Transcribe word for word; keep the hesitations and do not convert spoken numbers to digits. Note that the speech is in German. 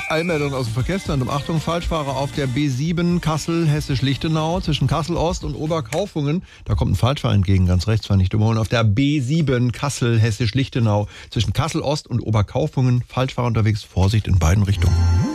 Eilmeldung aus dem Verkehrszentrum. Achtung, Falschfahrer auf der B sieben Kassel, Hessisch-Lichtenau zwischen Kassel-Ost und Oberkaufungen. Da kommt ein Falschfahrer entgegen, ganz rechts, war nicht überholen. Auf der B sieben Kassel, Hessisch-Lichtenau zwischen Kassel-Ost und Oberkaufungen. Falschfahrer unterwegs, Vorsicht in beiden Richtungen.